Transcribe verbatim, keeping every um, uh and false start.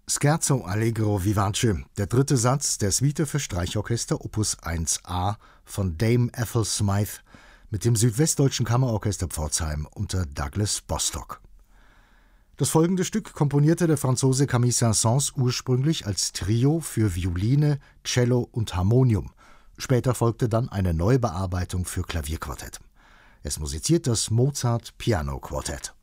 Scherzo allegro vivace, der dritte Satz der Suite für Streichorchester Opus eins a von Dame Ethel Smythe mit dem Südwestdeutschen Kammerorchester Pforzheim unter Douglas Bostock. Das folgende Stück komponierte der Franzose Camille Saint-Saëns ursprünglich als Trio für Violine, Cello und Harmonium. Später folgte dann eine Neubearbeitung für Klavierquartett. Es musiziert das Mozart Piano Quartett.